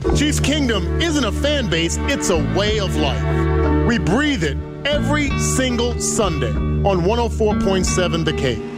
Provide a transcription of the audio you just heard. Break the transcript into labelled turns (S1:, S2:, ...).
S1: Chiefs Kingdom isn't a fan base, it's a way of life. We breathe it every single Sunday on 104.7 The Cape.